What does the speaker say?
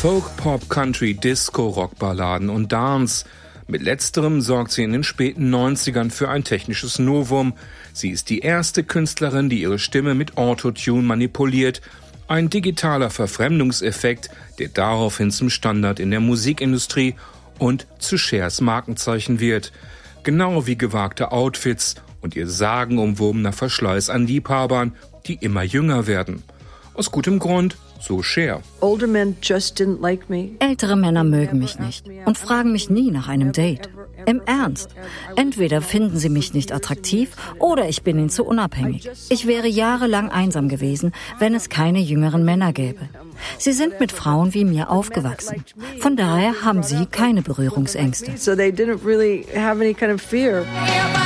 Folk, Pop, Country, Disco, Rockballaden und Dance. Mit letzterem sorgt sie in den späten 90ern für ein technisches Novum. Sie ist die erste Künstlerin, die ihre Stimme mit Autotune manipuliert. Ein digitaler Verfremdungseffekt, der daraufhin zum Standard in der Musikindustrie und zu Chers Markenzeichen wird. Genau wie gewagte Outfits und ihr sagenumwobener Verschleiß an Liebhabern, die immer jünger werden. Aus gutem Grund, so Cher. Ältere Männer mögen mich nicht und fragen mich nie nach einem Date. Im Ernst. Entweder finden sie mich nicht attraktiv oder ich bin ihnen zu unabhängig. Ich wäre jahrelang einsam gewesen, wenn es keine jüngeren Männer gäbe. Sie sind mit Frauen wie mir aufgewachsen. Von daher haben sie keine Berührungsängste. So they didn't really have any kind of fear.